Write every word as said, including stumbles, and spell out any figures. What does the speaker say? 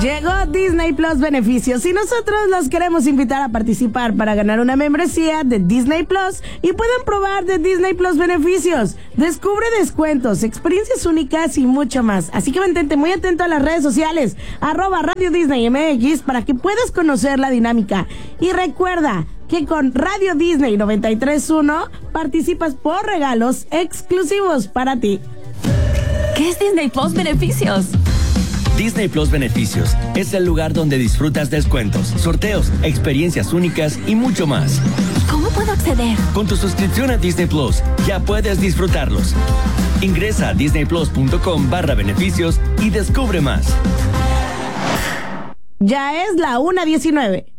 Llegó Disney Plus Beneficios y nosotros los queremos invitar a participar para ganar una membresía de Disney Plus y pueden probar de Disney Plus Beneficios. Descubre descuentos, experiencias únicas y mucho más. Así que mantente muy atento a las redes sociales, arroba Radio Disney M X, para que puedas conocer la dinámica. Y recuerda que con Radio Disney noventa y tres punto uno participas por regalos exclusivos para ti. ¿Qué es Disney Plus Beneficios? Disney Plus Beneficios es el lugar donde disfrutas descuentos, sorteos, experiencias únicas y mucho más. ¿Cómo puedo acceder? Con tu suscripción a Disney Plus ya puedes disfrutarlos. Ingresa a disneyplus.com barra beneficios y descubre más. Ya es la una diecinueve.